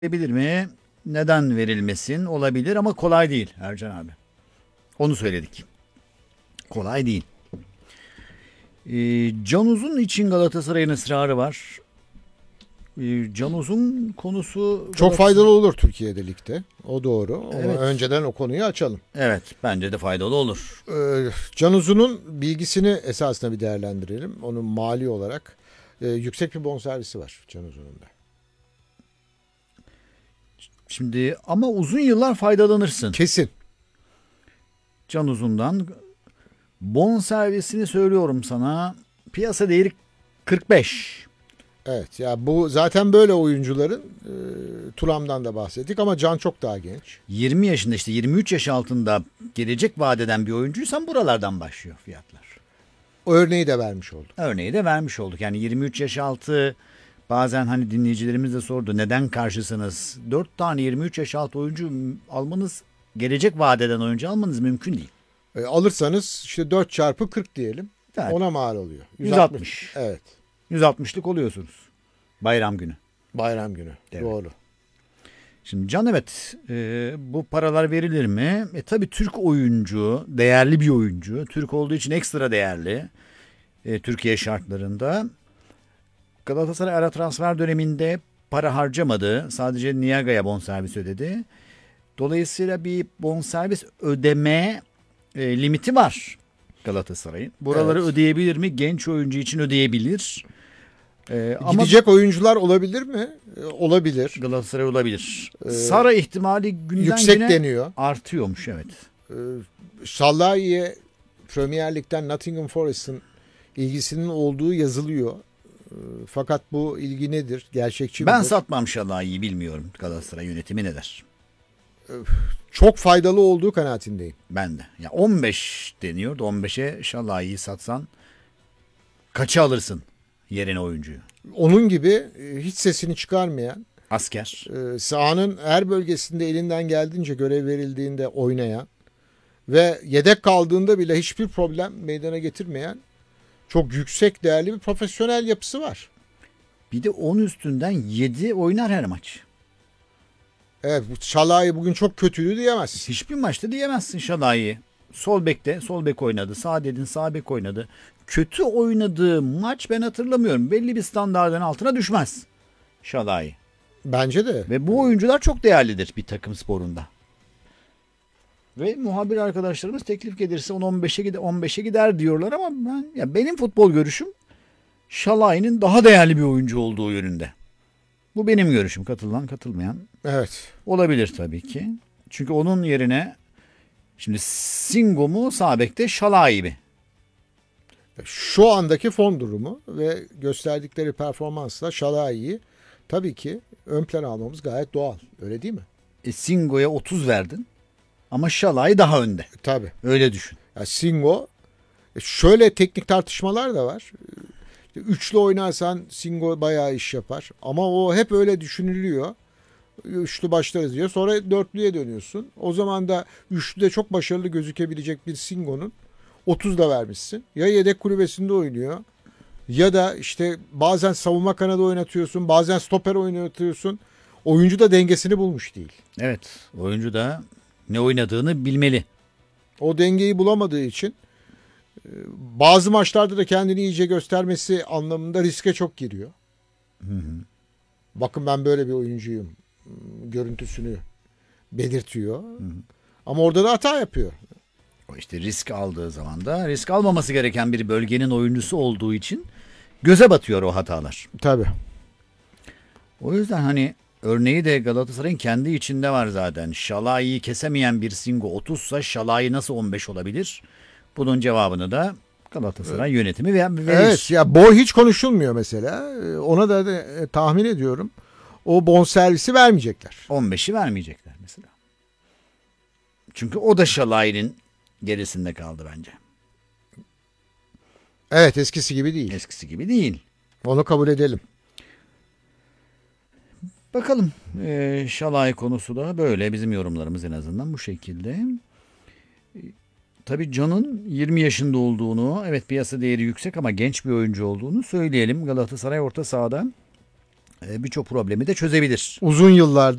Verebilir mi? Neden verilmesin? Olabilir ama kolay değil Ercan abi. Onu söyledik. Kolay değil. Can Uzun için Galatasaray'ın ısrarı var. Can Uzun konusu Çok faydalı olur Türkiye'de ligde. O doğru. Ama Evet. önceden o konuyu açalım. Evet, bence de faydalı olur. Can Uzun'un bilgisini esasında bir değerlendirelim. Onun mali olarak yüksek bir bonservisi var Can Uzun'un da. Şimdi ama uzun yıllar faydalanırsın Kesin. Can Uzun'dan. Bon servisini söylüyorum sana. Piyasa değeri 45. Evet ya bu zaten böyle oyuncuların Turam'dan da bahsettik ama Can çok daha genç. 20 yaşında işte 23 yaş altında gelecek vadeden bir oyuncuysan buralardan başlıyor fiyatlar. O örneği de vermiş olduk. Örneği de vermiş olduk. Yani 23 yaş altı bazen hani dinleyicilerimiz de sordu. Neden karşısınız? 4 tane 23 yaş altı oyuncu almanız, gelecek vadeden oyuncu almanız mümkün değil. Alırsanız işte 4 çarpı 40 diyelim. Evet. Ona mal oluyor. 160. Evet. 160'lık oluyorsunuz. Bayram günü. Bayram günü. Evet. Doğru. Şimdi Can, evet, bu paralar verilir mi? Tabii Türk oyuncu, değerli bir oyuncu. Türk olduğu için ekstra değerli. Türkiye şartlarında. Galatasaray ara transfer döneminde para harcamadı. Sadece Niaga'ya bonservis ödedi. Dolayısıyla bir bonservis ödeme limiti var Galatasaray'ın. Buraları Evet. ödeyebilir mi? Genç oyuncu için ödeyebilir. Ama Gidecek oyuncular olabilir mi? Olabilir. Galatasaray olabilir. Sara ihtimali günden Yüksek güne deniyor. artıyormuş, evet. Şallai'ye Premier Lig'den Nottingham Forest'ın ilgisinin olduğu yazılıyor. Fakat bu ilgi nedir? Gerçekçi Ben midir? satmam Şalai'yi, bilmiyorum Galatasaray yönetimi ne der. Çok faydalı olduğu kanaatindeyim. Ben de. Ya 15 deniyordu. 15'e Şalai'yi satsan kaça alırsın yerine oyuncuyu? Onun gibi hiç sesini çıkarmayan, Asker. sahanın her bölgesinde elinden geldiğince görev verildiğinde oynayan ve yedek kaldığında bile hiçbir problem meydana getirmeyen çok yüksek değerli bir profesyonel yapısı var. Bir de 10 üstünden 7 oynar her maç. Evet, Şalai bugün çok kötüydü diyemezsin. Hiçbir maçta diyemezsin Şalai'yi. Sol bekte sol bek oynadı. Sağ dedin sağ bek oynadı. Kötü oynadığı maç ben hatırlamıyorum. Belli bir standardın altına düşmez Şalai. Bence de. Ve bu oyuncular çok değerlidir bir takım sporunda. Ve muhabir arkadaşlarımız teklif gelirse 10-15'e gider, 15'e gider diyorlar ama benim futbol görüşüm Şalai'nin daha değerli bir oyuncu olduğu yönünde. Bu benim görüşüm. Katılan katılmayan Evet. olabilir tabii ki. Çünkü onun yerine şimdi Singo mu sağ bekte, Şalai mi? Şu andaki fon durumu ve gösterdikleri performansla Şalai'yi tabii ki ön plana almamız gayet doğal. Öyle değil mi? Singo'ya 30 verdin ama Şalai daha önde. Tabii. Öyle düşün. Ya Singo şöyle teknik tartışmalar da var. Üçlü oynarsan Singo bayağı iş yapar. Ama o hep öyle düşünülüyor. Üçlü başlarız diyor. Sonra dörtlüye dönüyorsun. O zaman da üçlüde çok başarılı gözükebilecek bir Singo'nun 30 da vermişsin. Ya yedek kulübesinde oynuyor. Ya da işte bazen savunma kanadı oynatıyorsun. Bazen stoper oynatıyorsun. Oyuncu da dengesini bulmuş değil. Evet, oyuncu da ne oynadığını bilmeli. O dengeyi bulamadığı için bazı maçlarda da kendini iyice göstermesi anlamında riske çok giriyor. Bakın ben böyle bir oyuncuyum görüntüsünü belirtiyor. Ama orada da hata yapıyor. O işte risk aldığı zaman da risk almaması gereken bir bölgenin oyuncusu olduğu için göze batıyor o hatalar. Tabii. O yüzden hani örneği de Galatasaray'ın kendi içinde var zaten. Şalai'yi kesemeyen bir Singo 30'sa Şalai nasıl 15 olabilir? Bunun cevabını da Galatasaray yönetimi verir. Evet ya boy hiç konuşulmuyor mesela. Ona da tahmin ediyorum. O bonservisi vermeyecekler. 15'i vermeyecekler mesela. Çünkü o da Şalai'nin gerisinde kaldı bence. Evet eskisi gibi değil. Eskisi gibi değil. Onu kabul edelim. Bakalım, Şalai konusu da böyle, bizim yorumlarımız en azından bu şekilde. Tabii Can'ın 20 yaşında olduğunu, evet piyasa değeri yüksek ama genç bir oyuncu olduğunu söyleyelim. Galatasaray orta sahada birçok problemi de çözebilir. Uzun yıllardır